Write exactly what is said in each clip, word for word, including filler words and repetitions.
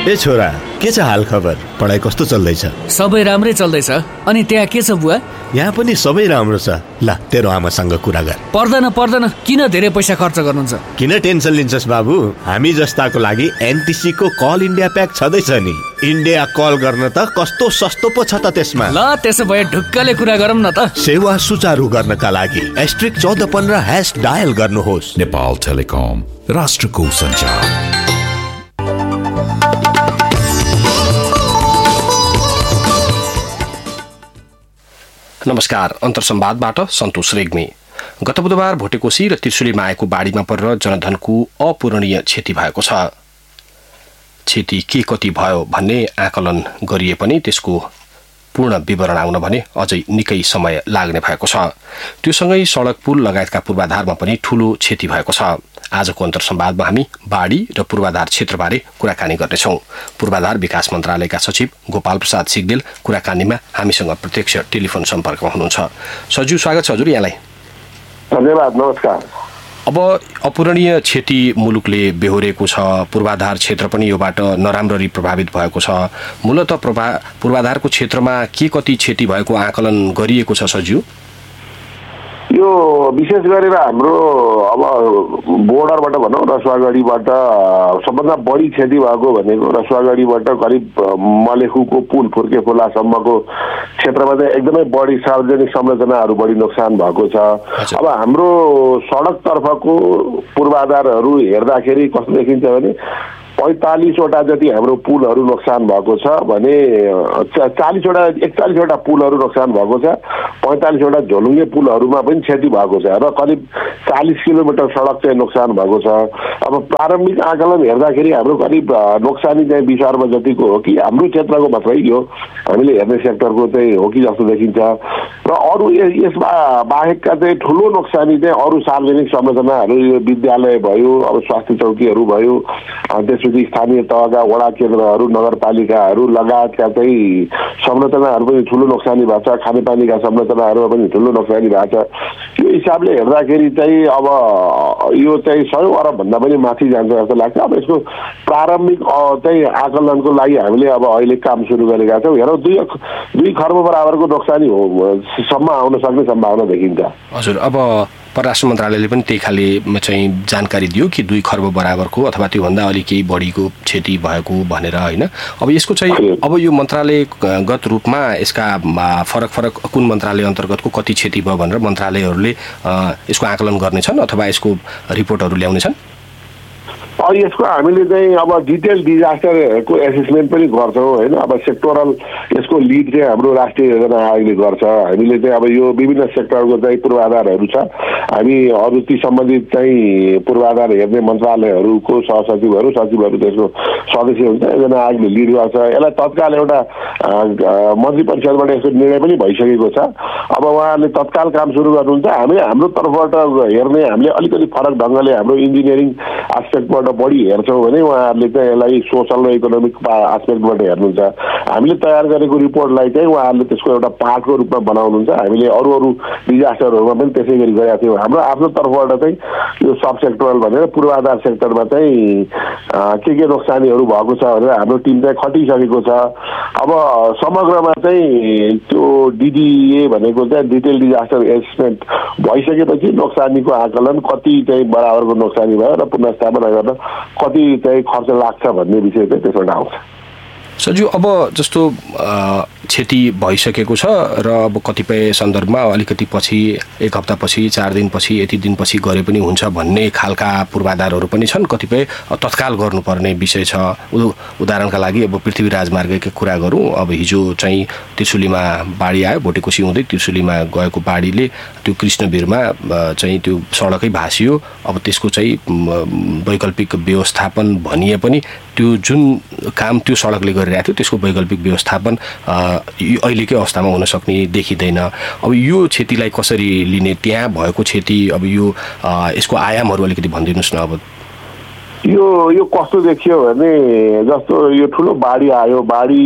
ए छोरा, के छ हाल खबर? पढाइ कस्तो चल्दैछ? सबै राम्रै चल्दैछ। अनि त्यहाँ के छ बुवा? यहाँ पनि सबै राम्रो छ। ल तेरो आमासँग कुरा गर। पर्दैन पर्दैन, किन धेरै पैसा खर्च गर्नुहुन्छ? किन टेन्सन लिन्छस् बाबु? हामी जस्ताको लागि एनटिसी को कल इन्डिया प्याक छँदैछ नि। इन्डिया कल गर्न त कस्तो सस्तो पो छ त त्यसमा। ल त्यसो भए ढुक्कले कुरा गरौँ न त। सेवा सुचारू गर्नका लागि एस्ट्रिक चौध पन्ध्र ह्यास डायल गर्नुहोस्। नेपाल टेलिकम, राष्ट्रको सञ्चार। नमस्कार, अन्तर संवादबाट सन्तोष रेग्मी। गत बुधबार भोटेकोशी र त्रिशुलीमा आएको बाढीमा परेर जनधनको अपूरणीय क्षति भएको छ। क्षति के कति भयो भन्ने आकलन गरिए पनि त्यसको पूर्ण विवरण आउन भने अझै निकै समय लाग्ने भएको छ। त्योसँगै सडक, पुल लगायतका पूर्वाधारमा पनि ठूलो क्षति भएको छ। आजको अन्तर संवादमा हामी बाढी र पूर्वाधार क्षेत्रबारे कुराकानी गर्नेछौँ। पूर्वाधार विकास मन्त्रालयका सचिव गोपाल प्रसाद सिग्देल कुराकानीमा हामीसँग प्रत्यक्ष टेलिफोन सम्पर्कमा हुनुहुन्छ। सजिव स्वागत छ हजुर यहाँलाई। धन्यवाद, नमस्कार। अब अपूरणीय क्षति मुलुकले बेहोरेको छ, पूर्वाधार क्षेत्र पनि योबाट नराम्ररी प्रभावित भएको छ। मूलत प्रभा पूर्वाधारको क्षेत्रमा के कति क्षति भएको आकलन गरिएको छ सजिव? यो विशेष गरेर हाम्रो अब बोर्डरबाट भनौँ, रसुवागढीबाट सबभन्दा बढी क्षति भएको भनेको रसुवागढीबाट करिब मलेखुको पुल, फुर्के खोलासम्मको क्षेत्रमा चाहिँ एकदमै बढी सार्वजनिक संरचनाहरू बढी नोक्सान भएको छ। अब हाम्रो सडकतर्फको पूर्वाधारहरू हेर्दाखेरि कस्तो देखिन्छ भने पैँतालिसवटा जति हाम्रो पुलहरू नोक्सान भएको छ भने चालिसवटा एकचालिसवटा पुलहरू नोक्सान भएको छ। पैँतालिसवटा झोलुङ्गे पुलहरूमा पनि क्षति भएको छ र करिब चालिस किलोमिटर सडक चाहिँ नोक्सान भएको छ। अब प्रारम्भिक आकलन हेर्दाखेरि हाम्रो करिब नोक्सानी चाहिँ बिस अर्ब जतिको हो कि हाम्रो क्षेत्रको मात्रै हो, हामीले हेर्ने सेक्टरको चाहिँ हो कि जस्तो देखिन्छ। र अरू यसमा बाहेकका चाहिँ ठुलो नोक्सानी चाहिँ अरू सार्वजनिक संरचनाहरू, विद्यालय भयो, अब स्वास्थ्य चौकीहरू भयो, त्यसपछि स्थानीय तहका वडा केन्द्रहरू, नगरपालिकाहरू लगायतका चाहिँ संरचनाहरू पनि ठुलो नोक्सानी भएको छ। खानेपानीका संरचनाहरूमा पनि ठुलो नोक्सानी भएको छ। यो हिसाबले हेर्दाखेरि चाहिँ अब यो चाहिँ सयौँ अरबभन्दा पनि माथि जान्छ जस्तो लाग्छ। अब यसको प्रारम्भिक चाहिँ आकलनको लागि हामीले अब अहिले काम सुरु गरेका छौँ। हेरौँ, दुई दुई खर्ब बराबरको नोक्सानी हो सम्म आउन सक्ने सम्भावना देखिन्छ। हजुर, अब परराष्ट्र मन्त्रालयले पनि त्यही खाले चाहिँ जानकारी दियो कि दुई खर्ब बराबरको अथवा त्योभन्दा अलिक केही बढीको क्षति भएको भनेर, होइन? अब यसको चाहिँ अब यो मन्त्रालयगत रूपमा यसका फरक फरक कुन मन्त्रालय अन्तर्गतको कति क्षति भयो भनेर मन्त्रालयहरूले यसको आकलन गर्नेछन् अथवा यसको रिपोर्टहरू ल्याउनेछन्? और यसको हामीले चाहिँ अब डिटेल डिजास्टरको एसेसमेन्ट पनि गर्छौँ, होइन? अब सेक्टोरल यसको लिड चाहिँ हाम्रो राष्ट्रिय योजना आयोगले गर्छ। हामीले चाहिँ अब यो विभिन्न सेक्टरको चाहिँ पूर्वाधारहरू छ, हामी अरू ती सम्बन्धित चाहिँ पूर्वाधार हेर्ने मन्त्रालयहरूको सहसचिवहरू सचिवहरू त्यसको सदस्य हुन्छ, योजना आयोगले लिड गर्छ। यसलाई तत्काल एउटा मन्त्री परिषदबाट यसको निर्णय पनि भइसकेको छ। अब उहाँहरूले तत्काल काम सुरु गर्नुहुन्छ। हामी हाम्रो तर्फबाट हेर्ने हामीले अलिकति फरक ढङ्गले हाम्रो इन्जिनियरिङ आस्पेक्टबाट बढी हेर्छौँ भने उहाँहरूले चाहिँ यसलाई सोसल र इकोनोमिक आस्पेक्टबाट हेर्नुहुन्छ। हामीले तयार गरेको रिपोर्टलाई चाहिँ उहाँहरूले त्यसको एउटा पार्टको रूपमा बनाउनुहुन्छ। हामीले अरू अरू डिजास्टरहरूमा पनि त्यसै गरी गरेका थियौँ। हाम्रो आफ्नो तर्फबाट चाहिँ यो सब सेक्टरल भनेर पूर्वाधार सेक्टरमा चाहिँ के के नोक्सानीहरू भएको छ भनेर हाम्रो टिम चाहिँ खटिसकेको छ। अब समग्रमा चाहिँ त्यो डिडिए भनेको चाहिँ डिटेल डिजास्टर एसेसमेन्ट भइसकेपछि नोक्सानीको आकलन कति चाहिँ बराबरको नोक्सानी भयो र पुनर्स्थापना गर्न कति चाहिँ खर्च लाग्छ भन्ने विषय चाहिँ त्यसबाट आउँछ। सजिव, अब जस्तो क्षति भइसकेको छ र अब कतिपय सन्दर्भमा अलिकति पछि एक हप्तापछि चार दिनपछि यति दिनपछि गरे पनि हुन्छ भन्ने खालका पूर्वाधारहरू पनि छन्। कतिपय तत्काल गर्नुपर्ने विषय छ। उदाहरणका लागि अब पृथ्वी राजमार्गकै कुरा गरौँ। अब हिजो चाहिँ त्रिशुलीमा बाढी आयो, भोटेकोशी हुँदै त्रिशुलीमा गएको बाढीले त्यो कृष्णवीरमा चाहिँ त्यो सडकै भासियो। अब त्यसको चाहिँ वैकल्पिक व्यवस्थापन भनिए पनि त्यो जुन काम त्यो सडकले गरिरहेको थियो त्यसको वैकल्पिक व्यवस्थापन अहिलेकै अवस्थामा हुन सक्ने देखिँदैन। अब यो क्षतिलाई कसरी लिने, त्यहाँ भएको क्षति, अब यो यसको आयामहरू अलिकति भनिदिनुहोस् न। अब यो यो कस्तो देखियो भने जस्तो यो ठुलो बाढी आयो बाढी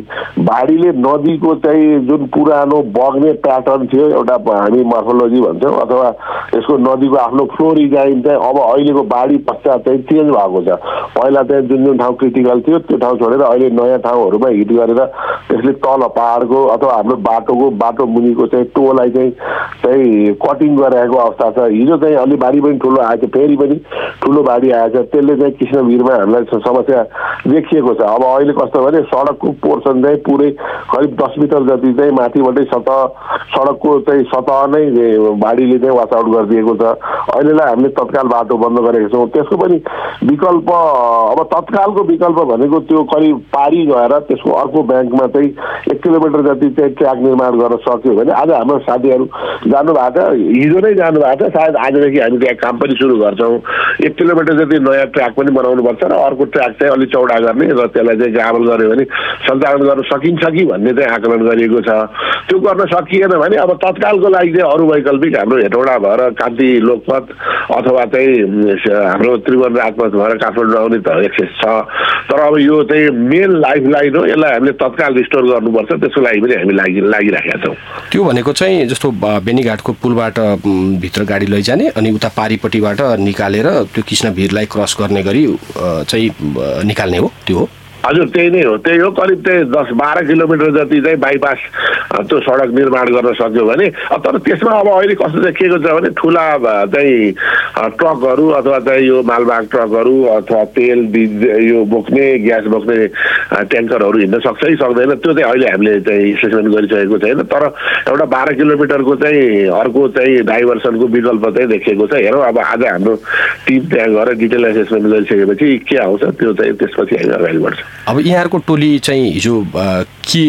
बाढीले नदीको चाहिँ जुन पुरानो बग्ने प्याटर्न थियो एउटा हामी मर्फोलोजी भन्छौँ अथवा यसको नदीको आफ्नो फ्लो डिजाइन चाहिँ अब अहिलेको बाढी पश्चात चाहिँ चेन्ज भएको छ। पहिला चाहिँ जुन जुन ठाउँ क्रिटिकल थियो त्यो ठाउँ छोडेर अहिले नयाँ ठाउँहरूमा हिट गरेर त्यसले तल पहाडको अथवा हाम्रो बाटोको बाटो मुनिको चाहिँ टोलाई चाहिँ चाहिँ कटिङ गरिरहेको अवस्था छ। हिजो चाहिँ अलि बाढी पनि ठुलो आएछ फेरि पनि ठुलो बाढी आएछ त्यसले चाहिँ कृष्णभिरमा हामीलाई समस्या देखिएको छ। अब अहिले कस्तो भने सडकको पोर्सन चाहिँ पुरै करिब दस मिटर जति चाहिँ माथिबाटै सतह सडकको चाहिँ सतह नै बाढीले चाहिँ वास आउट गरिदिएको छ। अहिलेलाई हामीले तत्काल बाटो बन्द गरेका छौँ। त्यसको पनि विकल्प अब तत्कालको विकल्प भनेको त्यो करिब पारी गएर त्यसको अर्को ब्याङ्कमा चाहिँ एक किलोमिटर जति चाहिँ ट्र्याक निर्माण गर्न सक्यो भने आज हाम्रो साथीहरू जानुभएको छ हिजो नै जानुभएको छ सायद आजदेखि हामी त्यहाँ काम पनि सुरु गर्छौँ। एक किलोमिटर जति नयाँ ट्र्याक पनि बनाउनुपर्छ र अर्को ट्र्याक चाहिँ अलिक चौडा गर्ने र त्यसलाई चाहिँ ग्राभल गर्यो भने सञ्चालन गर्न सकिन्छ कि भन्ने चाहिँ आकलन गरिएको छ। त्यो गर्न सकिएन भने अब तत्कालको लागि चाहिँ अरू वैकल्पिक हाम्रो हेटौडा भएर कान्ति लोकपथ अथवा चाहिँ हाम्रो त्रिभुवन राजपथ भएर काठमाडौँ आउने त एक्सेस छ। तर अब यो चाहिँ मेन लाइफ लाइन हो यसलाई हामीले तत्काल रिस्टोर गर्नुपर्छ त्यसको लागि पनि हामी लागि लागिरहेका छौँ। त्यो भनेको चाहिँ जस्तो बेनीघाटको पुलबाट भित्र गाडी लैजाने अनि उता पारिपट्टिबाट निकालेर त्यो कृष्णभिरलाई क्रस गर्ने गरी चाहिँ निकाल्ने हो त्यो हो? हजुर त्यही नै हो त्यही हो करिब चाहिँ दस बाह्र किलोमिटर जति चाहिँ बाइपास त्यो सडक निर्माण गर्न सक्यो भने तर त्यसमा अब अहिले कस्तो देखिएको छ भने ठुला चाहिँ ट्रकहरू अथवा चाहिँ यो मालवाहक ट्रकहरू अथवा तेल यो बोक्ने ग्यास बोक्ने ट्याङ्करहरू हिँड्न सक्छ कि सक्दैन त्यो चाहिँ अहिले हामीले चाहिँ एसेसमेन्ट गरिसकेको छैन। तर एउटा बाह्र किलोमिटरको चाहिँ अर्को चाहिँ डाइभर्सनको विकल्प चाहिँ देखिएको छ। हेरौँ अब आज हाम्रो टिम त्यहाँ गएर डिटेल एसेसमेन्ट गरिसकेपछि के आउँछ त्यो चाहिँ त्यसपछि हामी अगाडि बढ्छ। अब यहाँहरूको टोली चाहिँ हिजो के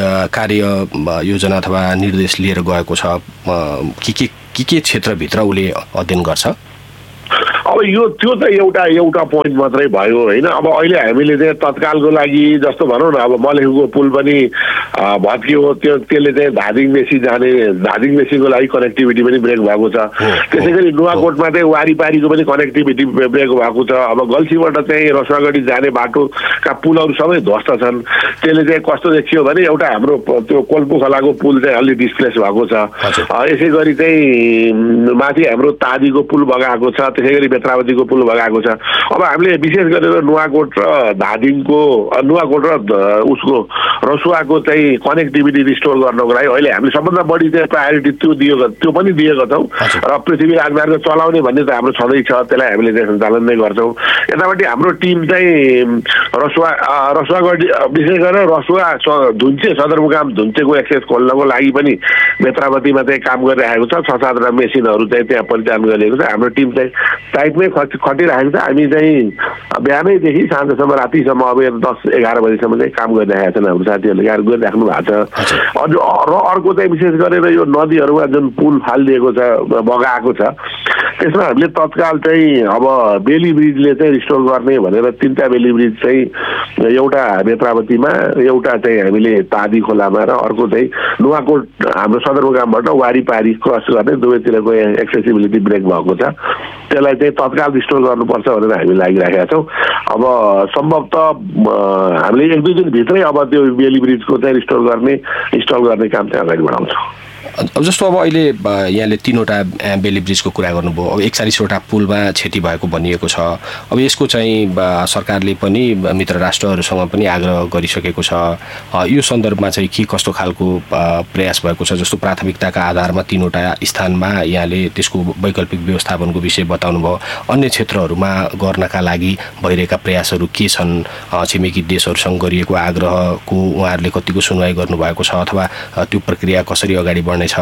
कार्य योजना अथवा निर्देश लिएर गएको छ के के के के क्षेत्रभित्र उसले अध्ययन गर्छ? अब यो त्यो त एउटा एउटा पोइन्ट मात्रै भयो होइन। अब अहिले हामीले चाहिँ तत्कालको लागि जस्तो भनौँ न अब मलेखुको पुल पनि भत्कियो त्यो त्यसले चाहिँ धादिङ बेसी जाने धादिङ बेसीको लागि कनेक्टिभिटी पनि ब्रेक भएको छ। त्यसै गरी नुवाकोटमा चाहिँ वारिपारीको पनि कनेक्टिभिटी ब्रेक भएको छ। अब गल्सीबाट चाहिँ रसुवागढी जाने बाटोका पुलहरू सबै ध्वस्त छन्। त्यसले चाहिँ कस्तो देखियो भने एउटा हाम्रो त्यो कोल्पु खोलाको पुल चाहिँ अलि डिस्प्लेस भएको छ। यसै गरी चाहिँ माथि हाम्रो तादीको पुल बगाएको छ त्यसै गरी बेत्रावतीको पुल बगाएको छ। अब हामीले विशेष गरेर नुवाकोट र धादिङको नुवाकोट र उसको रसुवाको चाहिँ कनेक्टिभिटी रिस्टोर गर्नको लागि अहिले हामीले सबभन्दा बढी चाहिँ प्रायोरिटी त्यो दिएको त्यो पनि दिएको छौँ र पृथ्वी राजमार्ग चलाउने भन्ने त हाम्रो छँदै छ त्यसलाई हामीले चाहिँ सञ्चालन नै गर्छौँ। यतापट्टि हाम्रो टिम चाहिँ रसुवा रसुवागढी विशेष गरेर रसुवा धुन्चे सदरमुकाम धुन्चेको एक्सेस खोल्नको लागि पनि बेत्रावतीमा चाहिँ काम गरिरहेको छ। छ सातवटा मेसिनहरू चाहिँ त्यहाँ परिचालन गरिएको छ। हाम्रो टिम चाहिँ टाइटमै खट खटिरहेको छ। हामी चाहिँ बिहानैदेखि साँझसम्म रातिसम्म अब दस एघार बजीसम्म चाहिँ काम गरिरहेका छन् हाम्रो साथीहरूले यहाँ गरिराख्नु भएको छ। अझ र अर्को चाहिँ विशेष गरेर यो नदीहरूमा जुन पुल फालिदिएको छ बगाएको छ त्यसमा हामीले तत्काल चाहिँ अब बेली ब्रिजले चाहिँ रिस्टोर गर्ने भनेर तिनवटा बेली ब्रिज चाहिँ एउटा बेत्रावतीमा एउटा चाहिँ हामीले तादी खोलामा र अर्को चाहिँ नुवाकोट हाम्रो सदरमुकामबाट वारिपारी क्रस गर्ने दुवैतिरको एक्सेसिबिलिटी ब्रेक भएको छ। त्यसलाई चाहिँ तत्काल रिस्टोर गर्नुपर्छ भनेर हामी लागिरहेका छौँ। अब सम्भवतः हामीले एक दुई दिनभित्रै अब त्यो बेली ब्रिजको चाहिँ रिस्टोर गर्ने इन्स्टल गर्ने काम चाहिँ अगाडि बढाउँछौँ। अब जस्तो अब अहिले यहाँले तीनवटा बेली ब्रिजको कुरा गर्नुभयो। अब एकचालिसवटा पुलमा क्षति भएको भनिएको छ। अब यसको चाहिँ सरकारले पनि मित्र राष्ट्रहरूसँग पनि आग्रह गरिसकेको छ। यो सन्दर्भमा चाहिँ के कस्तो खालको प्रयास भएको छ? जस्तो प्राथमिकताका आधारमा तीनवटा स्थानमा यहाँले त्यसको वैकल्पिक व्यवस्थापनको विषय बताउनु भयो। अन्य क्षेत्रहरूमा गर्नका लागि भइरहेका प्रयासहरू के छन्? छिमेकी देशहरूसँग गरिएको आग्रहको उहाँहरूले कतिको सुनवाई गर्नुभएको छ अथवा त्यो प्रक्रिया कसरी अगाडि बढ्ने छ?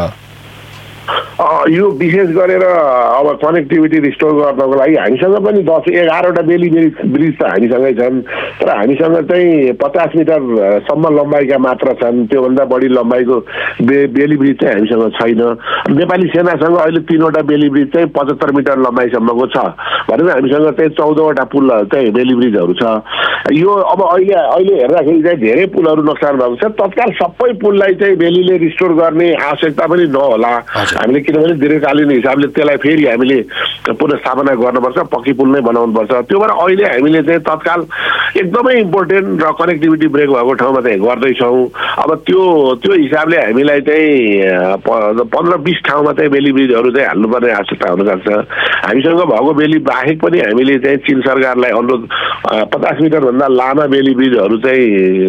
यो विशेष गरेर अब कनेक्टिभिटी रिस्टोर गर्नको लागि हामीसँग पनि दस एघारवटा बेली ब्रिज त हामीसँगै छन् तर हामीसँग चाहिँ पचास मिटरसम्म लम्बाइका मात्र छन्। त्योभन्दा बढी लम्बाइको बे बेली ब्रिज चाहिँ हामीसँग छैन। नेपाली सेनासँग अहिले तीनवटा बेली ब्रिज चाहिँ पचहत्तर मिटर लम्बाइसम्मको छ भनेर हामीसँग चाहिँ चौधवटा पुल चाहिँ बेली ब्रिजहरू छ। यो अब अहिले अहिले हेर्दाखेरि चाहिँ धेरै पुलहरू नोक्सान भएको छ। तत्काल सबै पुललाई चाहिँ बेलीले रिस्टोर गर्ने आवश्यकता पनि नहोला हामीले, किनभने दीर्घकालीन हिसाबले त्यसलाई फेरि हामीले पुनर्स्थापना गर्नुपर्छ, पक्की पुल नै बनाउनुपर्छ। त्यो भएर अहिले हामीले चाहिँ तत्काल एकदमै इम्पोर्टेन्ट र कनेक्टिभिटी ब्रेक भएको ठाउँमा चाहिँ गर्दैछौँ। अब त्यो त्यो हिसाबले हामीलाई चाहिँ पन्ध्र बिस ठाउँमा चाहिँ बेली ब्रिजहरू चाहिँ हाल्नुपर्ने आवश्यकता हुनसक्छ। हामीसँग भएको बेली बाहेक पनि हामीले चाहिँ चीन सरकारलाई अनुरोध पचास मिटरभन्दा लामा बेली ब्रिजहरू चाहिँ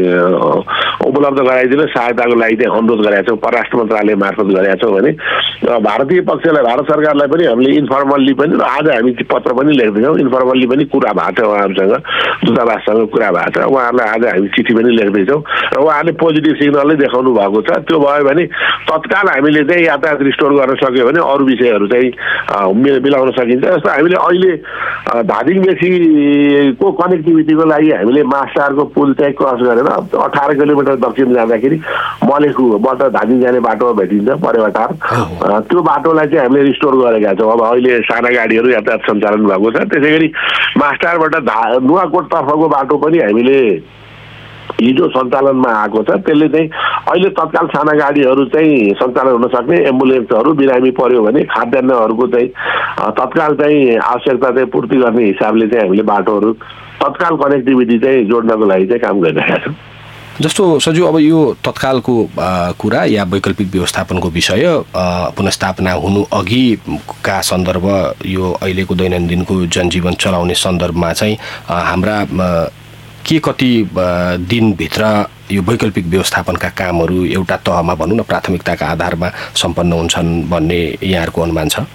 उपलब्ध गराइदिनु सहायताको लागि चाहिँ अनुरोध गरेका छौँ, परराष्ट्र मन्त्रालय मार्फत गरेका छौँ भने भारतीय पक्षलाई भारत सरकारलाई पनि हामीले इन्फर्मल्ली पनि र आज हामी पत्र पनि लेख्दैछौँ, इन्फर्मल्ली पनि कुरा भएको छ उहाँहरूसँग, दूतावाससँग कुरा भएको छ, उहाँहरूलाई आज हामी चिठी पनि लेख्दैछौँ र उहाँहरूले पोजिटिभ सिग्नलै देखाउनु भएको छ। त्यो भयो भने तत्काल हामीले चाहिँ यातायात रिस्टोर गर्न सक्यो भने अरू विषयहरू चाहिँ मिलाउन सकिन्छ। जस्तो हामीले अहिले धादिङ मेसीको कनेक्टिभिटीको लागि हामीले मास्टारको पुल चाहिँ क्रस गरेर अठार किलोमिटर दक्षिण जाँदाखेरि मलेखुबाट धादिङ जाने बाटोमा भेटिन्छ परेवाटार, त्यो बाटोलाई चाहिँ हामीले रिस्टोर गरेका छौँ। अब अहिले साना गाडीहरू यातायात सञ्चालन भएको छ। त्यसै गरी मास्टारबाट धा नुवाकोट तर्फको बाटो पनि हामीले हिजो सञ्चालनमा आएको छ। त्यसले चाहिँ अहिले तत्काल साना गाडीहरू चाहिँ सञ्चालन हुन सक्ने, एम्बुलेन्सहरू बिरामी पर्यो भने खाद्यान्नहरूको चाहिँ तत्काल चाहिँ आवश्यकता चाहिँ पूर्ति गर्ने हिसाबले चाहिँ हामीले बाटोहरू तत्काल कनेक्टिभिटी चाहिँ जोड्नको लागि चाहिँ काम गरिरहेका छौँ। जस्तो सजु अब यो तत्कालको कुरा या वैकल्पिक व्यवस्थापनको विषय पुनर्स्थापना हुनु अघिका सन्दर्भ यो अहिलेको दैनन्दिनको जनजीवन चलाउने सन्दर्भमा चाहिँ हाम्रा के कति दिनभित्र यो वैकल्पिक व्यवस्थापनका कामहरू एउटा तहमा भनौँ न प्राथमिकताका आधारमा सम्पन्न हुन्छन् भन्ने यहाँहरूको अनुमान छ?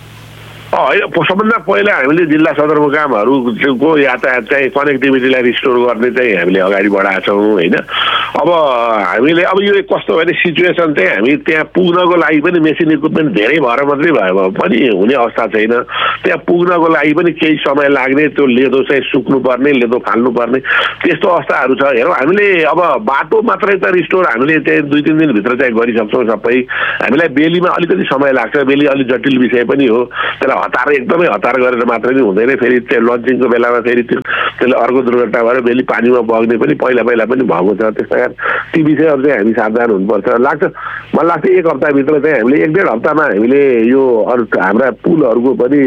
सबभन्दा पहिला हामीले जिल्ला सदरमुकामहरूको यातायात चाहिँ कनेक्टिभिटीलाई रिस्टोर गर्ने चाहिँ हामीले अगाडि बढाएका छौँ होइन। अब हामीले अब यो कस्तो भने सिचुएसन चाहिँ हामी त्यहाँ पुग्नको लागि पनि मेसिन इक्विपमेन्ट धेरै भएर मात्रै भयो पनि हुने अवस्था छैन। त्यहाँ पुग्नको लागि पनि केही समय लाग्ने, त्यो लेदो चाहिँ सुक्नुपर्ने, लेदो फाल्नुपर्ने त्यस्तो अवस्थाहरू छ। हेरौँ हामीले अब बाटो मात्रै त रिस्टोर हामीले चाहिँ दुई तिन दिनभित्र चाहिँ गरिसक्छौँ सबै। हामीलाई बेलीमा अलिकति समय लाग्छ, बेली अलिक जटिल विषय पनि हो, त्यसलाई हतार एकदमै हतार गरेर मात्रै पनि हुँदैन। फेरि त्यो लन्चिङको बेलामा फेरि त्यो त्यसले अर्को दुर्घटना भएर बेली पानीमा बग्ने पनि पहिला पहिला पनि भएको छ। त्यस कारण ती विषयहरू चाहिँ हामी सावधान हुनुपर्छ लाग्छ। मलाई लाग्छ एक हप्ताभित्र चाहिँ हामीले एक डेढ हप्तामा हामीले यो अरू हाम्रा पुलहरूको पनि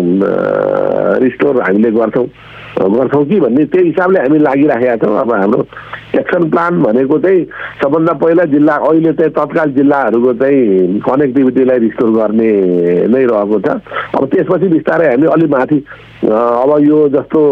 रिस्टोर हामीले गर्छौँ गर्छौँ कि भन्ने त्यही हिसाबले हामी लागिराखेका छौँ। अब हाम्रो एक्सन प्लान भनेको चाहिँ सबभन्दा पहिला जिल्ला अहिले चाहिँ तत्काल जिल्लाहरूको चाहिँ कनेक्टिभिटीलाई रिस्टोर गर्ने नै रहेको छ। अब त्यसपछि बिस्तारै हामी अलि माथि अब यो जस्तो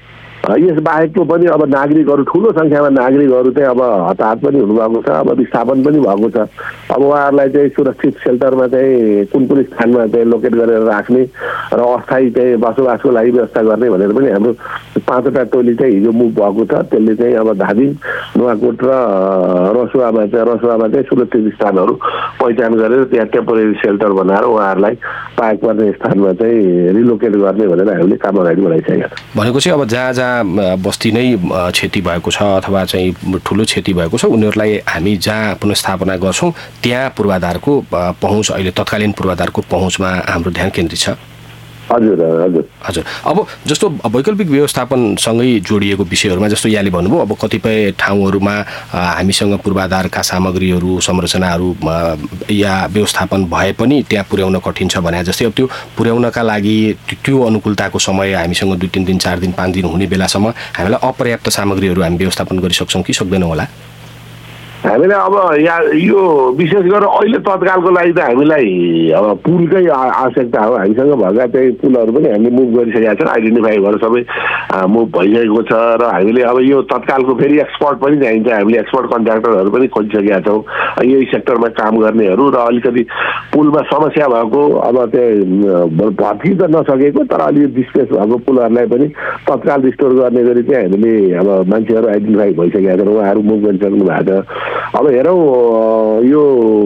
यस बाहेकको पनि अब नागरिकहरू ठुलो सङ्ख्यामा नागरिकहरू चाहिँ अब हताहत पनि हुनुभएको छ, अब विस्थापन पनि भएको छ। अब उहाँहरूलाई चाहिँ सुरक्षित सेल्टरमा चाहिँ कुन कुन स्थानमा चाहिँ लोकेट गरेर राख्ने र अस्थायी चाहिँ बसोबासको लागि व्यवस्था गर्ने भनेर पनि हाम्रो पाँचवटा टोली चाहिँ हिजो मुभ भएको छ। त्यसले चाहिँ अब धादिङ, नुवाकोट र रसुवामा चाहिँ रसुवामा चाहिँ सुरक्षित स्थानहरू पहिचान गरेर त्यहाँ टेम्पोरेरी सेल्टर बनाएर उहाँहरूलाई पाएको पर्ने स्थानमा चाहिँ रिलोकेट गर्ने भनेर हामीले काम अगाडि बढाइसकेका छौँ। भनेको चाहिँ अब जहाँ जहाँ बस्ती नै क्षति भएको छ अथवा चाहिँ ठुलो क्षति भएको छ उनीहरूलाई हामी जहाँ पुनर्स्थापना गर्छौँ त्यहाँ पूर्वाधारको पहुँच अहिले तत्कालीन पूर्वाधारको पहुँचमा हाम्रो ध्यान केन्द्रित छ। हजुर हजुर हजुर अब जस्तो वैकल्पिक व्यवस्थापनसँगै जोडिएको विषयहरूमा जस्तो यहाँले भन्नुभयो अब कतिपय ठाउँहरूमा हामीसँग पूर्वाधारका सामग्रीहरू संरचनाहरू या व्यवस्थापन भए पनि त्यहाँ पुर्याउन कठिन छ भने जस्तै अब त्यो पुर्याउनका लागि त्यो अनुकूलताको समय हामीसँग दुई तिन दिन चार दिन पाँच दिन हुने बेलासम्म हामीलाई अपर्याप्त सामग्रीहरू हामी व्यवस्थापन गरिसक्छौँ कि सक्दैनौँ होला? हामीलाई अब यहाँ यो विशेष गरेर अहिले तत्कालको लागि त हामीलाई अब पुलकै आवश्यकता हो। हामीसँग भएका चाहिँ पुलहरू पनि हामीले मुभ गरिसकेका छौँ, आइडेन्टिफाई गरेर सबै मुभ भइसकेको छ र हामीले अब यो तत्कालको फेरि एक्सपर्ट पनि चाहिन्छ। हामीले एक्सपर्ट कन्ट्र्याक्टरहरू पनि खोजिसकेका छौँ यही सेक्टरमा काम गर्नेहरू र अलिकति पुलमा समस्या भएको अब त्यो भत्कि त नसकेको तर अलिक डिस्प्लेस भएको पुलहरूलाई पनि तत्काल रिस्टोर गर्ने गरी चाहिँ हामीले अब मान्छेहरू आइडेन्टिफाई भइसकेका छन्, उहाँहरू मुभ गरिसक्नु भएको छ। अब हेरौँ यो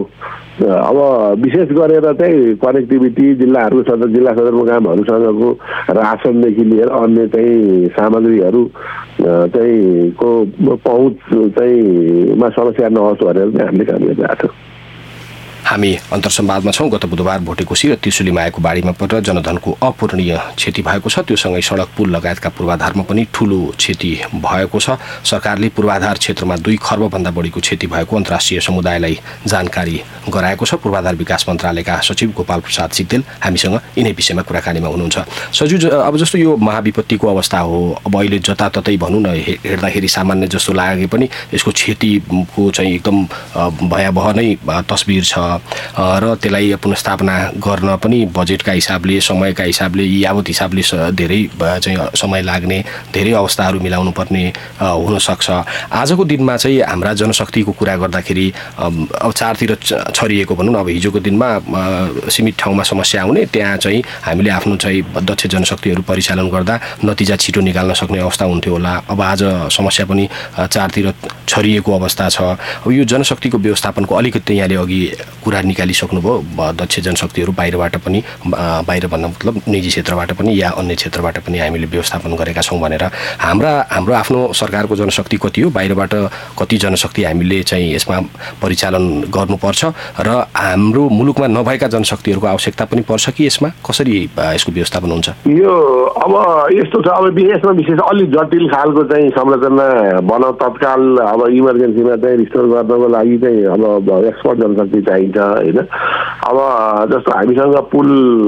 अब विशेष गरेर चाहिँ कनेक्टिभिटी जिल्लाहरूको सदर जिल्ला सदरमुकामहरूसँगको रासनदेखि लिएर अन्य चाहिँ सामग्रीहरू चाहिँ को पहुँच चाहिँ मा समस्या नहोस् भनेर चाहिँ हामीले काम गरिरहेको छौँ। हामी अन्तर्संवादमा छौँ। गत बुधबार भोटेकोशी र त्रिशुलीमा आएको बाढीमा परेर जनधनको अपूरणीय क्षति भएको छ। त्यो सँगै सडक पुल लगायतका पूर्वाधारमा पनि ठूलो क्षति भएको छ। सरकारले पूर्वाधार क्षेत्रमा दुई खर्बभन्दा बढीको क्षति भएको अन्तर्राष्ट्रिय समुदायलाई जानकारी गराएको छ। पूर्वाधार विकास मन्त्रालयका सचिव गोपाल प्रसाद सिग्देल हामीसँग यिनै विषयमा कुराकानीमा हुनुहुन्छ। सचिव, अब जस्तो यो महाविपत्तिको अवस्था हो, अब अहिले जताततै भनौँ न हेर्दाखेरि सामान्य जस्तो लागे पनि यसको क्षतिको चाहिँ एकदम भयावह नै तस्बिर छ र त्यसलाई पुनर्स्थापना गर्न पनि बजेटका हिसाबले, समयका हिसाबले, यावत हिसाबले धेरै चाहिँ समय लाग्ने, धेरै अवस्थाहरू मिलाउनु पर्ने हुनसक्छ। आजको दिनमा चाहिँ हाम्रा जनशक्तिको कुरा गर्दाखेरि अब चारतिर छरिएको भनौँ न, अब हिजोको दिनमा सीमित ठाउँमा समस्या आउने, त्यहाँ चाहिँ हामीले आफ्नो चाहिँ दक्ष जनशक्तिहरू परिचालन गर्दा नतिजा छिटो निकाल्न सक्ने अवस्था हुन्थ्यो होला। अब आज समस्या पनि चारतिर छरिएको अवस्था छ। अब यो जनशक्तिको व्यवस्थापनको अलिकति यहाँले अघि कुरा निकालिसक्नुभयो, दक्ष जनशक्तिहरू बाहिरबाट पनि, बाहिर भन्न मतलब निजी क्षेत्रबाट पनि या अन्य क्षेत्रबाट पनि हामीले व्यवस्थापन गरेका छौँ भनेर। हाम्रा हाम्रो आफ्नो सरकारको जनशक्ति कति हो, बाहिरबाट कति जनशक्ति हामीले चाहिँ यसमा परिचालन गर्नुपर्छ र हाम्रो मुलुकमा नभएका जनशक्तिहरूको आवश्यकता पनि पर्छ कि यसमा कसरी यसको व्यवस्थापन हुन्छ? यो अब यस्तो छ, अब विदेशमा विशेष अलि जटिल खालको चाहिँ संरचना बनाउ तत्काल अब इमर्जेन्सीमा चाहिँ रिस्टोर गर्नको लागि चाहिँ अब एक्सपर्ट जनशक्ति चाहिन्छ होइन। अब जस्तो हामीसँग पुल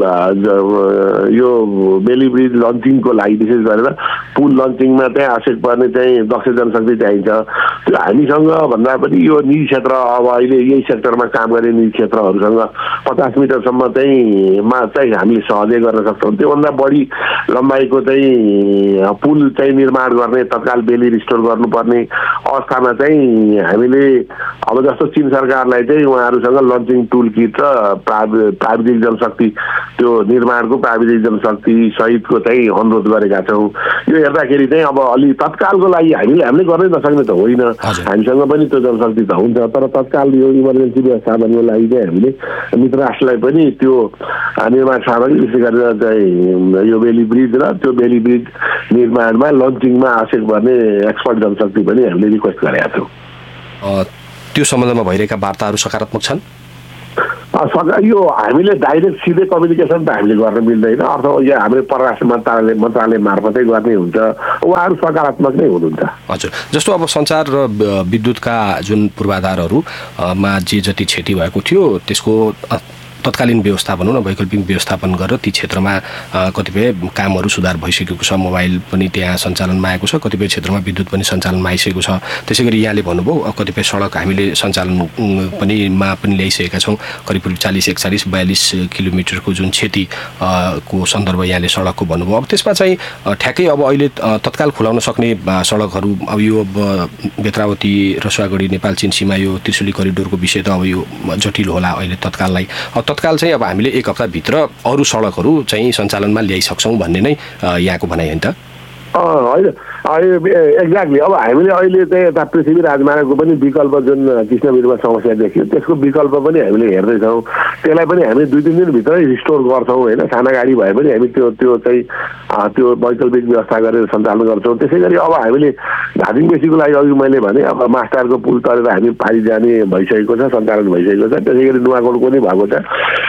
यो बेली ब्रिज लन्चिङको लागि विशेष गरेर पुल लन्चिङमा चाहिँ आवश्यक पर्ने चाहिँ दक्ष जनशक्ति चाहिन्छ। त्यो हामीसँग भन्दा पनि यो निजी क्षेत्र, अब अहिले यही सेक्टरमा काम गर्ने निजी क्षेत्रहरूसँग पचास मिटरसम्म चाहिँ मा चाहिँ हामीले सहजै गर्न सक्छौँ। त्योभन्दा बढी लम्बाइको चाहिँ पुल चाहिँ निर्माण गर्ने, तत्काल बेली रिस्टोर गर्नुपर्ने अवस्थामा चाहिँ हामीले अब जस्तो चीन सरकारलाई चाहिँ उहाँहरूसँग लन्चिङ टुल किट र प्राविधिक जनशक्ति, त्यो निर्माणको प्राविधिक जनशक्ति सहितको चाहिँ अनुरोध गरेका छौँ। यो हेर्दाखेरि चाहिँ अब अलि तत्कालको लागि हामीले हामीले गर्नै नसक्ने त होइन, हामीसँग पनि त्यो जनशक्ति त हुन्छ, तर तत्काल यो इमर्जेन्सी व्यवस्थापनको लागि चाहिँ हामीले मित्र राष्ट्रलाई पनि त्यो निर्माण सामग्री विशेष गरेर चाहिँ यो बेली ब्रिज र त्यो बेली ब्रिज निर्माणमा लन्चिङमा आवश्यक पर्ने एक्सपर्ट जनशक्ति पनि हामीले रिक्वेस्ट गरेका छौँ। त्यो सम्बन्धमा भइरहेका वार्ताहरू सकारात्मक छन्? यो हामीले डाइरेक्ट सिधै कम्युनिकेसन त हामीले गर्न मिल्दैन, अथवा यो हाम्रो परराष्ट्र मन्त्रालय मन्त्रालय मार्फतै गर्ने हुन्छ। उहाँहरू सकारात्मक नै हुनुहुन्छ। हजुर, जस्तो अब सञ्चार र विद्युतका जुन पूर्वाधारहरूमा जे जति क्षति भएको थियो त्यसको तत्कालीन व्यवस्थापन हो न, वैकल्पिक व्यवस्थापन गरेर ती क्षेत्रमा कतिपय कामहरू सुधार भइसकेको छ। मोबाइल पनि त्यहाँ सञ्चालनमा आएको छ, कतिपय क्षेत्रमा विद्युत पनि सञ्चालनमा आइसकेको छ। त्यसै गरी यहाँले भन्नुभयो कतिपय सडक हामीले सञ्चालन पनि मा पनि ल्याइसकेका छौँ। करिब करिब चालिस एकचालिस बयालिस किलोमिटरको जुन क्षति को सन्दर्भ यहाँले सडकको भन्नुभयो। अब त्यसमा चाहिँ ठ्याक्कै अब अहिले तत्काल खुलाउन सक्ने सडकहरू, अब यो बेत्रावती रसुवागढी नेपाल चीन सीमा यो त्रिशुली करिडोरको विषय त अब यो जटिल होला अहिले तत्काललाई। तत्काल चाहिँ अब हामीले एक हप्ताभित्र अरू सडकहरू चाहिँ सञ्चालनमा ल्याइसक्छौँ भन्ने नै यहाँको भनाइ हो नि त? होइन, एक्ज्याक्टली। अब हामीले अहिले चाहिँ यता पृथ्वी राजमार्गको पनि विकल्प जुन कृष्णवीरमा समस्या देखियो त्यसको विकल्प पनि हामीले हेर्दैछौँ। त्यसलाई पनि हामी दुई तिन दिनभित्रै रिस्टोर गर्छौँ होइन। साना गाडी भए पनि हामी त्यो त्यो चाहिँ त्यो वैकल्पिक व्यवस्था गरेर सञ्चालन गर्छौँ। त्यसै गरी अब हामीले धादिङ बेसीको लागि अघि मैले भने अब मास्टारको पुल तरेर हामी पारी जाने भइसकेको छ, सञ्चालन भइसकेको छ। त्यसै गरी नुवाकोटको पनि भएको छ।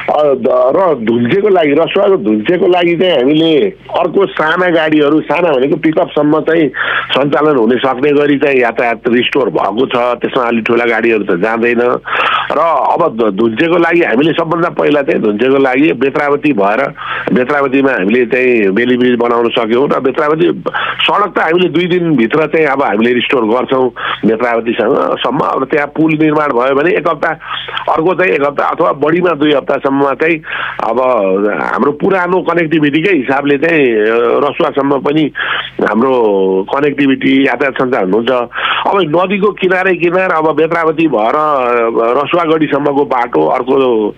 र धुन्चेको लागि रसुवाको धुन्चेको लागि चाहिँ हामीले अर्को साना गाडीहरू, साना भनेको पिकअपसम्म चाहिँ सञ्चालन हुने सक्ने गरी चाहिँ यातायात रिस्टोर भएको छ। त्यसमा अलिक ठुला गाडीहरू त जाँदैन। र अब धुन्चेको लागि हामीले सबभन्दा पहिला चाहिँ धुन्चेको लागि बेत्रावती भएर बेत्रावतीमा हामीले चाहिँ बेली ब्रिज बनाउन सक्यौँ र बेत्रावती सडक त हामीले दुई दिनभित्र चाहिँ अब हामीले रिस्टोर गर्छौँ बेत्रावतीसँग सम्म। अब त्यहाँ पुल निर्माण भयो भने एक हप्ता, अर्को चाहिँ एक हप्ता अथवा बढीमा दुई हप्तासम्ममा चाहिँ अब हाम्रो पुरानो कनेक्टिभिटीकै हिसाबले चाहिँ रसुवासम्म पनि हाम्रो कनेक्टिभिटी यातायात सञ्चालन हुन्छ। अब नदीको किनारै किनार अब बेत्रावती भएर रसुवागढीसम्मको बाटो अर्को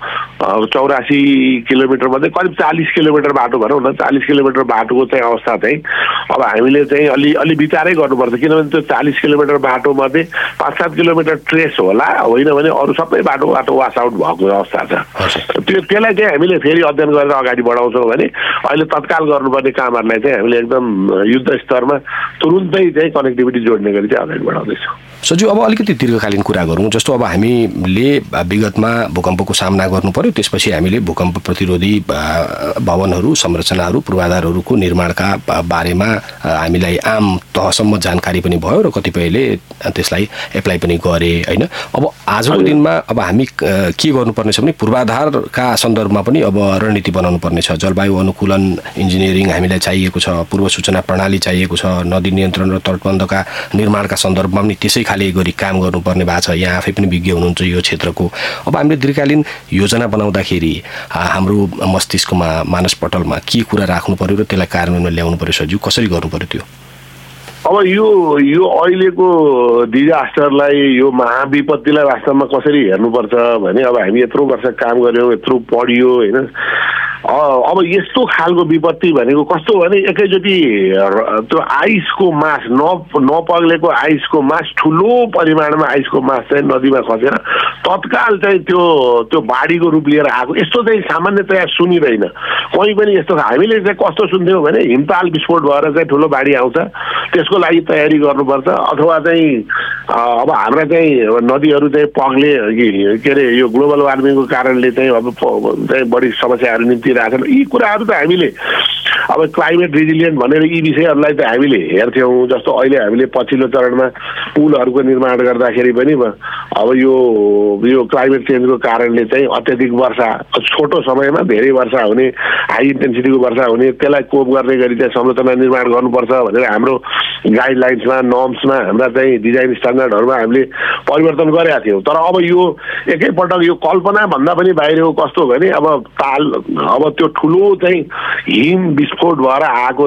चौरासी किलोमिटर मध्ये करिब चालिस किलोमिटर बाटो भनौँ न, चालिस किलोमिटर बाटोको चाहिँ अवस्था चाहिँ अब हामीले चाहिँ अलि अलि विचारै गर्नुपर्छ। किनभने त्यो चालिस किलोमिटर बाटोमध्ये पाँच सात किलोमिटर ट्रेस होला, होइन भने अरू सबै बाटो बाटो वास आउट भएको अवस्था छ। त्यो त्यसलाई चाहिँ हामीले फेरि अध्ययन गरेर अगाडि बढाउँछौँ भने अहिले तत्काल गर्नुपर्ने कामहरूलाई चाहिँ हामीले एकदम युद्ध स्तरमा तुरुन्तै चाहिँ कनेक्टिभिटी जोड्ने गरी चाहिँ अगाडि बढाउँदैछौँ। सजु अब अलिकति दीर्घकालीन कुरा गरौँ। जस्तो अब हामीले विगतमा भूकम्पको सामना गर्नु पर्यो, त्यसपछि हामीले भूकम्प प्रतिरोधी भवनहरू, संरचनाहरू, पूर्वाधारहरूको निर्माणका बारेमा हामीलाई आम तहसम्म जानकारी पनि भयो र कतिपयले त्यसलाई एप्लाई पनि गरे होइन। अब आजको दिनमा अब हामी के गर्नुपर्ने छ भने पूर्वाधारका सन्दर्भमा पनि अब रणनीति बनाउनु पर्ने छ। जलवायु अनुकूलन इन्जिनियरिङ हामीलाई चाहिएको छ, पूर्व सूचना प्रणाली चाहिएको छ, नदी नियन्त्रण र तटबन्धका निर्माणका सन्दर्भमा पनि त्यसै खाले गरी काम गर्नुपर्ने भएको छ। यहाँ आफै पनि विज्ञ हुनुहुन्छ यो क्षेत्रको। अब हामीले दीर्घकालीन योजना बनाउँदाखेरि हाम्रो मस्तिष्कमा, मानसपटलमा के कुरा राख्नु पर्यो र त्यसलाई कार्यान्वयनमा ल्याउनु पर्यो सजिलो कसरी गर्नु पर्यो त्यो? अब यो यो अहिलेको डिजास्टरलाई, यो महाविपत्तिलाई वास्तवमा कसरी हेर्नुपर्छ भने अब हामी यत्रो वर्ष काम गऱ्यौँ, यत्रो पढियो होइन। अब यस्तो खालको विपत्ति भनेको कस्तो भने एकैचोटि त्यो आइसको मास न नपग्लेको आइसको मास ठुलो परिमाणमा आइसको मास चाहिँ नदीमा खसेर तत्काल चाहिँ त्यो त्यो बाढीको रूप लिएर आएको यस्तो चाहिँ सामान्यतया सुनिँदैन कहीँ पनि। यस्तो हामीले चाहिँ कस्तो सुन्थ्यौँ भने हिमताल विस्फोट भएर चाहिँ ठुलो बाढी आउँछ, त्यसको लागि तयारी गर्नुपर्छ, अथवा चाहिँ अब हाम्रा चाहिँ नदीहरू चाहिँ पग्ले के अरे यो ग्लोबल वार्मिङको कारणले चाहिँ अब चाहिँ बढी समस्याहरू निम्ति राख्छन्। यी कुराहरू त हामीले अब क्लाइमेट रिजिलियन्ट भनेर यी विषयहरूलाई त हामीले हेर्थ्यौँ। जस्तो अहिले हामीले पछिल्लो चरणमा पुलहरूको निर्माण गर्दाखेरि पनि अब यो यो क्लाइमेट चेन्जको कारणले चाहिँ अत्याधिक वर्षा, छोटो समयमा धेरै वर्षा हुने, हाई इन्टेन्सिटीको वर्षा हुने, त्यसलाई कोप गर्ने गरी चाहिँ संरचना निर्माण गर्नुपर्छ भनेर हाम्रो गाइडलाइन्समा, नर्म्समा, हाम्रा चाहिँ डिजाइन स्ट्यान्डर्डहरूमा हामीले परिवर्तन गरेका थियौँ। तर अब यो एकैपटक यो कल्पना भन्दा पनि बाहिरको कस्तो भने अब ताल अब त्यो ठुलो चाहिँ हिम विस्फोट भएर आएको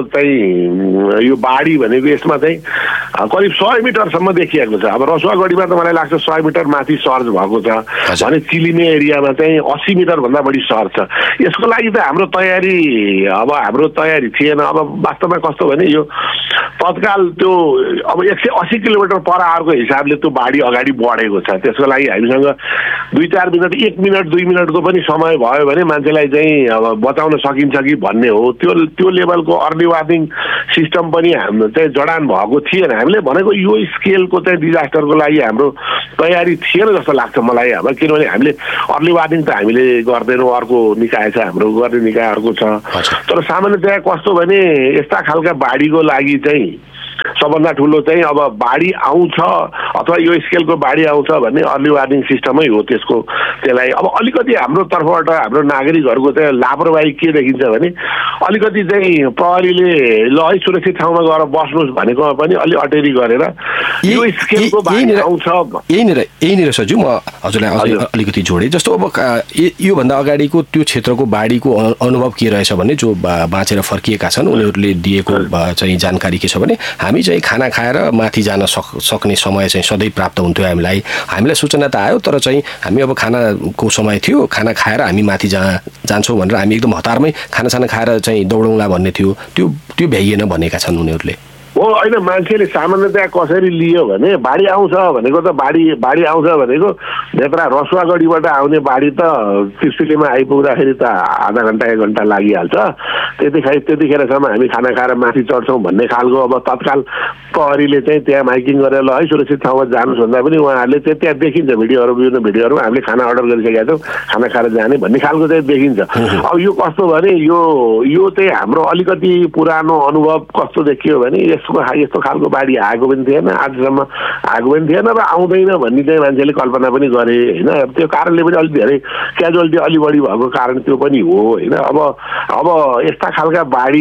चाहिँ यो बाढी भनेको यसमा चाहिँ करिब सय मिटरसम्म देखिएको छ। अब रसुवागढीमा त मलाई लाग्छ सय मिटर माथि सर्ज भएको छ भने चिलिमे एरियामा चाहिँ अस्सी मिटरभन्दा बढी सर्ज छ। यसको लागि त हाम्रो तयारी अब हाम्रो तयारी थिएन। अब वास्तवमा कस्तो भने यो तत्काल त्यो अब एक सय अस्सी किलोमिटर पर आवरको हिसाबले त्यो बाढी अगाडि बढेको छ। त्यसको लागि हामीसँग दुई चार मिनट एक मिनट दुई मिनटको पनि समय भयो भने मान्छेलाई चाहिँ अब बचाउन सकिन्छ कि भन्ने हो। त्यो त्यो लेभलको अर्ली वार्निङ सिस्टम पनि हाम्रो चाहिँ जडान भएको थिएन। हामीले भनेको यो स्केलको चाहिँ डिजास्टरको लागि हाम्रो तयारी थिएन जस्तो लाग्छ मलाई। अब किनभने हामीले अर्ली वार्निङ त हामीले गर्दैनौँ, अर्को निकाय छ हाम्रो, गर्ने निकाय अर्को छ। तर सामान्यतया कस्तो भने यस्ता खालका बाढीको लागि चाहिँ सबभन्दा ठुलो चाहिँ अब बाढी आउँछ अथवा यो स्केलको बाढी आउँछ भन्ने अर्ली वार्निङ सिस्टमै हो। त्यसको त्यसलाई अब अलिकति हाम्रो तर्फबाट हाम्रो नागरिकहरूको चाहिँ लापरवाही के देखिन्छ भने अलिकति चाहिँ प्रहरीले ल है सुरक्षित ठाउँमा गएर बस्नुहोस् भनेको पनि अलि अटेरी गरेर यो स्केलको बाढी आउँछ। यहीँनिर यहीँनिर सजु म हजुरलाई अलिकति जोडेँ। जस्तो अब योभन्दा अगाडिको त्यो क्षेत्रको बाढीको अनुभव के रहेछ भने जो बाँचेर फर्किएका छन् उनीहरूले दिएको चाहिँ जानकारी के छ भने हामी चाहिँ खाना खाएर माथि जान सक सक्ने समय चाहिँ सधैँ प्राप्त हुन्थ्यो हामीलाई। हामीलाई सूचना त आयो तर चाहिँ हामी अब खानाको समय थियो, खाना खाएर हामी माथि जा जान्छौँ भनेर हामी एकदम हतारमै खानासाना खाएर चाहिँ दौडौँला भन्ने थियो। त्यो त्यो भ्याइएन भनेका छन् उनीहरूले। हो होइन, मान्छेले सामान्यतया कसरी लियो भने बाढी आउँछ भनेको त बाढी बाढी आउँछ भनेको यत्र रसुवागढीबाट आउने बाढी त त्रिशुलीमा आइपुग्दाखेरि त आधा घन्टा एक घन्टा लागिहाल्छ। त्यतिखेर त्यतिखेरसम्म हामी खाना खाएर माथि चढ्छौँ भन्ने खालको अब तत्काल प्रहरीले चाहिँ त्यहाँ माइकिङ गरेर ल है सुरक्षित ठाउँमा जानुहोस् भन्दा पनि उहाँहरूले चाहिँ त्यहाँ देखिन्छ भिडियोहरू विभिन्न भिडियोहरूमा हामीले खाना अर्डर गरिसकेका छौँ, खाना खाएर जाने भन्ने खालको चाहिँ देखिन्छ। अब यो कस्तो भने यो यो चाहिँ हाम्रो अलिकति पुरानो अनुभव कस्तो देखियो भने यसको यस्तो खालको बाढी आएको पनि थिएन, आजसम्म आएको पनि थिएन र आउँदैन भन्ने चाहिँ मान्छेले कल्पना पनि गरे होइन। त्यो कारणले पनि अलिक धेरै क्याजुअलिटी अलि बढी भएको कारण त्यो पनि हो होइन। अब अब यस्ता खालका बाढी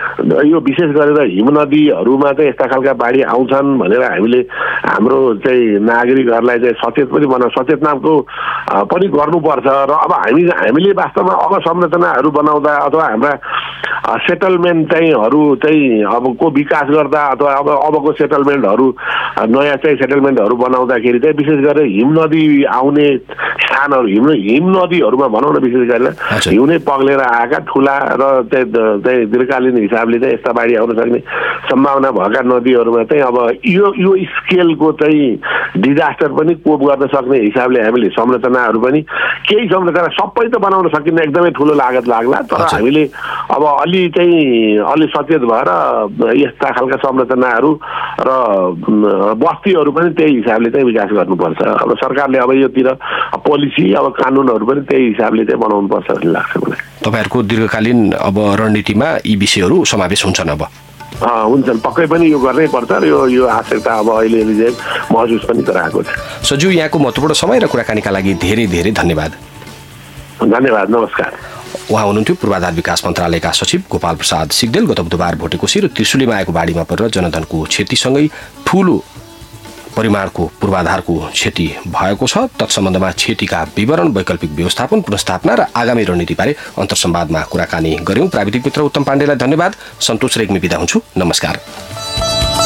यो विशेष गरेर हिमनदीहरूमा चाहिँ यस्ता खालका बाढी आउँछन् भनेर हामीले हाम्रो चाहिँ नागरिकहरूलाई चाहिँ सचेत पनि बनाउ सचेतनाको पनि गर्नुपर्छ। र अब हामी हामीले वास्तवमा अब संरचनाहरू बनाउँदा अथवा हाम्रा सेटलमेन्ट चाहिँहरू चाहिँ अबको विकास गर्दा अथवा अब अबको सेटलमेन्टहरू नयाँ चाहिँ सेटलमेन्टहरू बनाउँदाखेरि चाहिँ विशेष गरेर हिमनदी आउने स्थानहरू हिम हिमनदीहरूमा भनौँ न विशेष गरेर हिउँनै पग्लेर आएका ठुला र चाहिँ दीर्घकालीन हिसाबले चाहिँ यस्ता बाढी आउन सक्ने सम्भावना भएका नदीहरूमा चाहिँ अब यो यो स्केलको चाहिँ डिजास्टर पनि कोप गर्न सक्ने हिसाबले हामीले संरचनाहरू पनि केही संरचना सबै त बनाउन सकिन्न, एकदमै ठुलो लागत लाग्ला। तर हामीले अब अलि चाहिँ अलि सचेत भएर यस्ता खालका संरचनाहरू र बस्तीहरू पनि त्यही हिसाबले चाहिँ विकास गर्नुपर्छ। अब सरकारले अब योतिर पोलिसी अब कानुनहरू पनि त्यही हिसाबले चाहिँ बनाउनुपर्छ भन्ने लाग्छ मलाई। तपाईँहरूको दीर्घकालीन अब रणनीतिमा यी विषयहरू समावेश हुन्छन् अब? हुन्छन्, पक्कै पनि यो गर्नै पर्छ र यो यो आवश्यकता अब अहिले चाहिँ महसुस पनि गराएको छ। सज्यू, यहाँको महत्त्वपूर्ण समय र कुराकानीका लागि धेरै धेरै धन्यवाद। धन्यवाद, नमस्कार। उहाँ हुनुहुन्थ्यो पूर्वाधार विकास मन्त्रालयका सचिव गोपाल प्रसाद सिग्देल। गत बुधबार भोटेकोशी र त्रिशुलीमा आएको बाढीमा परेर जनधनको क्षतिसँगै ठूलो परिमाणको पूर्वाधारको क्षति भएको छ। तत्सम्बन्धमा क्षतिका विवरण, वैकल्पिक व्यवस्थापन, पुनर्स्थापना र आगामी रणनीतिबारे अन्तर्संवादमा कुराकानी गर्यौं। प्राविधिक मित्र उत्तम पाण्डेलाई धन्यवाद। सन्तोष रेग्मी बिदा हुन्छु। नमस्कार।